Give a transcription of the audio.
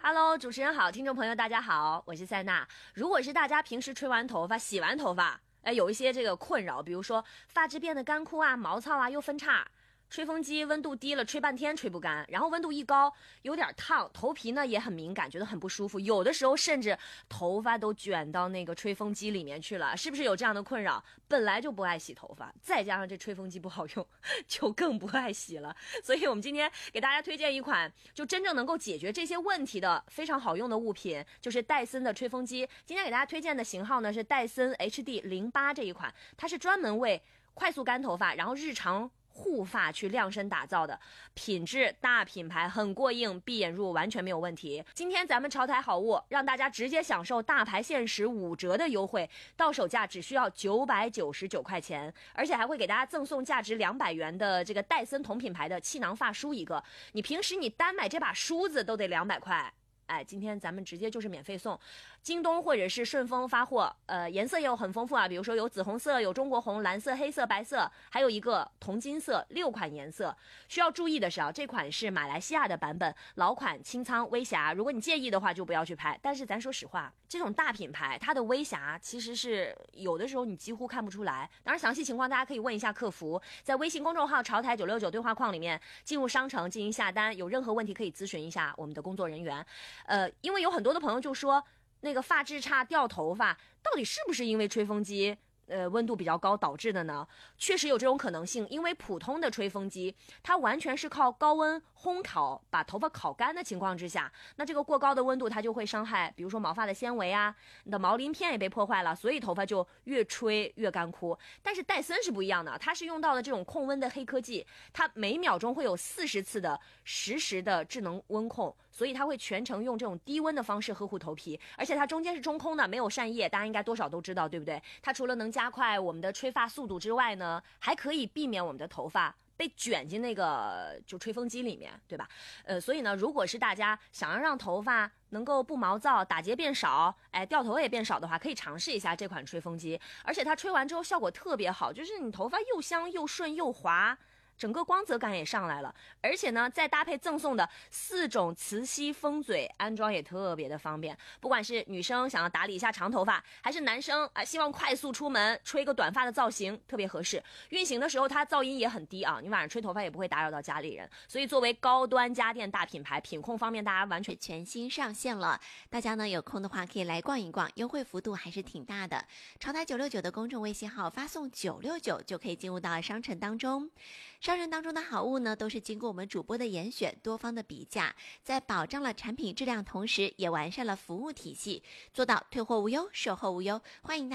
Hello， 主持人好，听众朋友大家好，我是塞娜。如果是大家平时吹完头发、洗完头发，有一些这个困扰，比如说发质变得干枯啊、毛糙啊、又分叉，吹风机温度低了，吹半天吹不干，然后温度一高，有点烫，头皮呢也很敏感，觉得很不舒服，有的时候甚至头发都卷到那个吹风机里面去了，是不是有这样的困扰？本来就不爱洗头发，再加上这吹风机不好用，就更不爱洗了。所以我们今天给大家推荐一款就真正能够解决这些问题的非常好用的物品，就是戴森的吹风机。今天给大家推荐的型号呢是戴森 HD08 这一款，它是专门为快速干头发，然后日常护发去量身打造的，品质大品牌，很过硬，闭眼入完全没有问题。今天咱们潮台好物，让大家直接享受大牌限时5折的优惠，到手价只需要999块钱，而且还会给大家赠送价值200元的这个戴森同品牌的气囊发梳一个。你平时你单买这把梳子都得200块。今天咱们直接就是免费送，京东或者是顺丰发货，颜色也有很丰富啊，比如说有紫红色，有中国红、蓝色、黑色、白色，还有一个铜金色，6款颜色。需要注意的是啊，这款是马来西亚的版本，老款清仓微瑕，如果你介意的话就不要去拍。但是咱说实话，这种大品牌它的微瑕其实是有的时候你几乎看不出来。当然详细情况大家可以问一下客服，在微信公众号潮台969对话框里面进入商城进行下单，有任何问题可以咨询一下我们的工作人员。因为有很多的朋友就说那个发质差掉头发到底是不是因为吹风机温度比较高导致的呢？确实有这种可能性，因为普通的吹风机它完全是靠高温烘烤把头发烤干的情况之下，那这个过高的温度它就会伤害比如说毛发的纤维啊，你的毛鳞片也被破坏了，所以头发就越吹越干枯。但是戴森是不一样的，它是用到了这种控温的黑科技，它每秒钟会有40次的实时的智能温控，所以它会全程用这种低温的方式呵护头皮，而且它中间是中空的，没有扇叶，大家应该多少都知道对不对？它除了能加快我们的吹发速度之外呢，还可以避免我们的头发被卷进那个就吹风机里面，对吧？所以呢，如果是大家想要让头发能够不毛躁，打结变少，掉头也变少的话，可以尝试一下这款吹风机，而且它吹完之后效果特别好，就是你头发又香又顺又滑，整个光泽感也上来了，而且呢再搭配赠送的4种磁吸风嘴，安装也特别的方便。不管是女生想要打理一下长头发，还是男生希望快速出门吹个短发的造型，特别合适。运行的时候它噪音也很低啊，你晚上吹头发也不会打扰到家里人。所以作为高端家电大品牌，品控方面大家完全全新上线了，大家呢有空的话可以来逛一逛，优惠幅度还是挺大的。潮台969的公众微信号发送969就可以进入到商城当中。商城当中的好物呢，都是经过我们主播的严选，多方的比价，在保障了产品质量同时，也完善了服务体系，做到退货无忧，售后无忧。欢迎大家